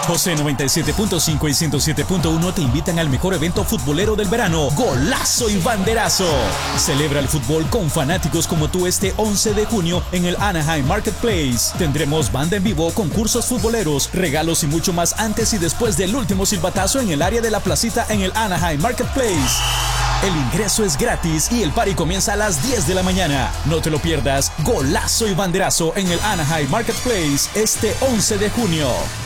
José 97.5 y 107.1 te invitan al mejor evento futbolero del verano, Golazo y Banderazo. Celebra el fútbol con fanáticos como tú este 11 de junio en el Anaheim Marketplace. Tendremos banda en vivo, concursos futboleros, regalos y mucho más antes y después del último silbatazo en el área de la placita en el Anaheim Marketplace. El ingreso es gratis y el party comienza a las 10 de la mañana. No te lo pierdas, Golazo y Banderazo en el Anaheim Marketplace este 11 de junio.